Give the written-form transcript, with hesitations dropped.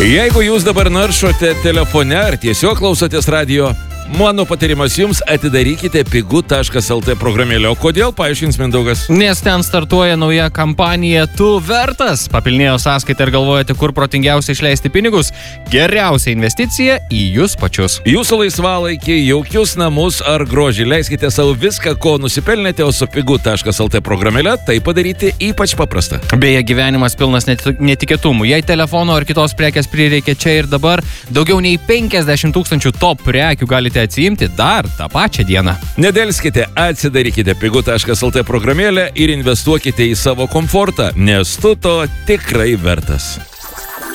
Jeigu jūs dabar naršote telefone ar tiesiog klausotės radio, mano patarimas jums atidarykite pigu.lt programėlę. O kodėl, paaiškins Mindaugas? Nes ten startuoja nauja kampanija Tu vertas. Papilnėjo sąskaitą ir galvojate, kur protingiausia išleisti pinigus? Geriausia investicija į jūs pačius. Jūsų laisvalaikį, jaukius namus ar grožį. Leiskite savo viską, ko nusipelnėte, o su pigu.lt programėlė tai padaryti ypač paprasta. Beje, gyvenimas pilnas netikėtumų. Jei telefono ar kitos prekės prireikia čia ir dabar, daugiau nei 50 000 top prekių galite atsiimti dar tą pačią dieną. Nedelskite, atsidarykite pigu.lt programėlę ir investuokite į savo komfortą, nes tu to tikrai vertas.